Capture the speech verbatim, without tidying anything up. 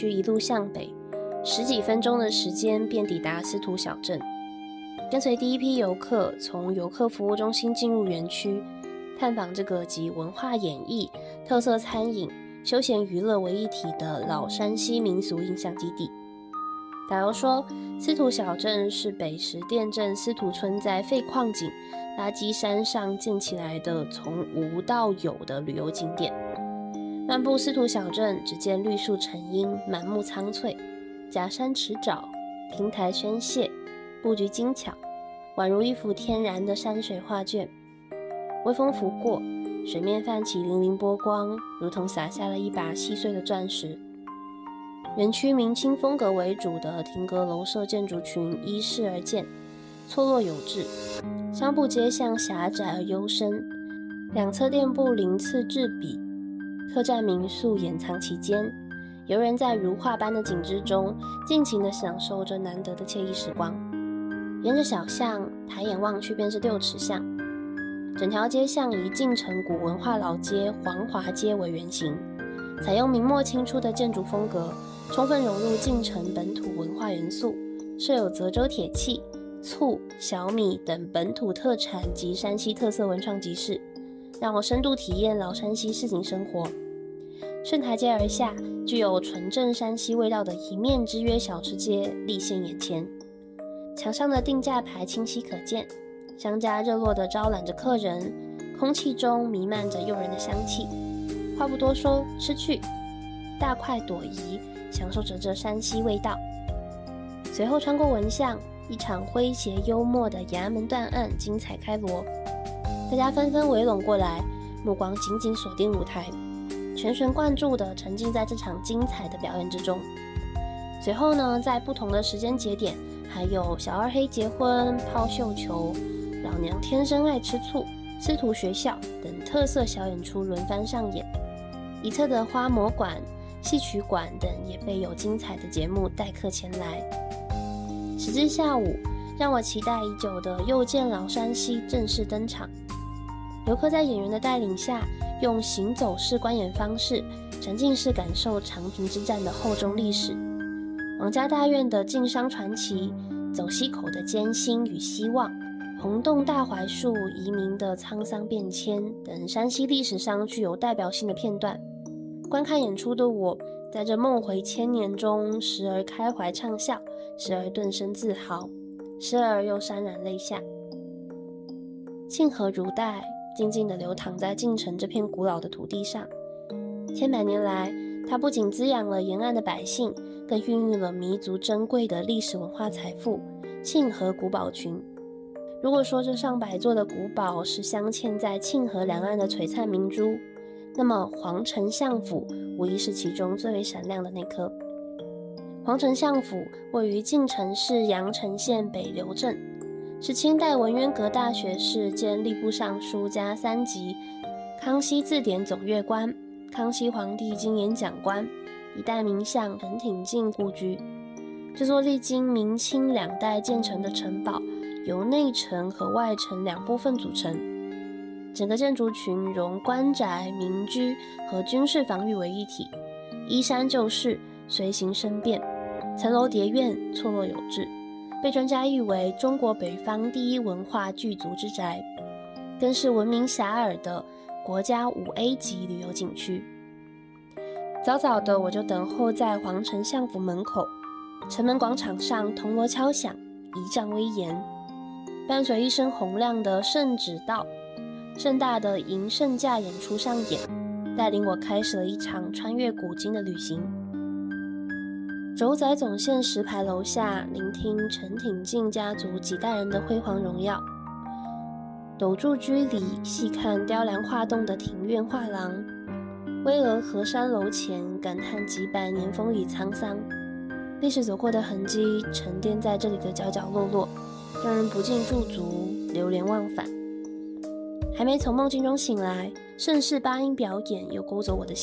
区一路向北，十几分钟的时间便抵达司徒小镇。跟随第一批游客从游客服务中心进入园区，探访这个集文化演艺、特色餐饮、休闲娱乐为一体的老山西民俗印象基地。导游说，司徒小镇是北石店镇司徒村在废矿井、垃圾山上建起来的从无到有的旅游景点。漫步司徒小镇，只见绿树成荫，满目苍翠，假山池沼，亭台轩榭，布局精巧，宛如一幅天然的山水画卷。微风拂过，水面泛起粼粼波光，如同洒下了一把细碎的钻石。园区明清风格为主的亭阁楼舍建筑群依势而建，错落有致。商埠街巷狭窄而幽深，两侧店铺鳞次栉比，客栈民宿掩藏其间，游人在如画般的景致中尽情地享受着难得的惬意时光。沿着小巷抬眼望去便是六尺巷，整条街巷以晋城古文化老街黄华街为原型，采用明末清初的建筑风格，充分融入晋城本土文化元素，设有泽州铁器、醋、小米等本土特产及山西特色文创集市，让我深度体验老山西市井生活。顺台阶而下，具有纯正山西味道的一面之约小吃街立现眼前，墙上的定价牌清晰可见，商家热络地招揽着客人，空气中弥漫着诱人的香气。话不多说，吃去！大快朵颐，享受着这山西味道。随后穿过文巷，一场诙谐幽默的衙门断案精彩开锣，大家纷纷围拢过来，目光紧紧锁定舞台，全神贯注地沉浸在这场精彩的表演之中。随后呢，在不同的时间节点，还有小二黑结婚、抛绣球、老娘天生爱吃醋、司徒学校等特色小演出轮番上演。一侧的花魔馆、戏曲馆等也备有精彩的节目待客前来。时至下午，让我期待已久的又见老山西正式登场。游客在演员的带领下，用行走式观演方式，沉浸式感受长平之战的厚重历史，王家大院的晋商传奇，走西口的艰辛与希望，红洞大槐树移民的沧桑变迁等山西历史上具有代表性的片段。观看演出的我，在这梦回千年中，时而开怀畅笑，时而顿生自豪，时而又潸然泪下。沁河如带，静静地流淌在晋城这片古老的土地上。千百年来，它不仅滋养了沿岸的百姓，更孕育了弥足珍贵的历史文化财富——沁河古堡群。如果说这上百座的古堡是镶嵌在沁河两岸的璀璨明珠，那么皇城相府无疑是其中最为闪亮的那颗。皇城相府位于晋城市阳城县北流镇，是清代文渊阁大学士兼吏部尚书加三级康熙字典总阅官、康熙皇帝经研讲官，一代名相任挺进故居。这座历经明清两代建成的城堡，由内城和外城两部分组成。整个建筑群融官宅、民居和军事防御为一体，依山就势，随形生变，层楼叠院，错落有致，被专家誉为中国北方第一文化具足之宅，更是闻名遐迩的国家五 A 级旅游景区。早早的我就等候在皇城相府门口，城门广场上铜锣敲响，仪仗威严，伴随一声洪亮的圣旨到，盛大的迎圣驾演出上演，带领我开始了一场穿越古今的旅行。轴载总线石牌楼下，聆听陈挺进家族几代人的辉煌荣耀；斗柱居里，细看雕梁画栋的庭院画廊；巍峨河山楼前，感叹几百年风雨沧桑。历史走过的痕迹沉淀在这里的角角落落，让人不禁驻足，流连忘返。还没从梦境中醒来，盛世八音表演又勾走我的心。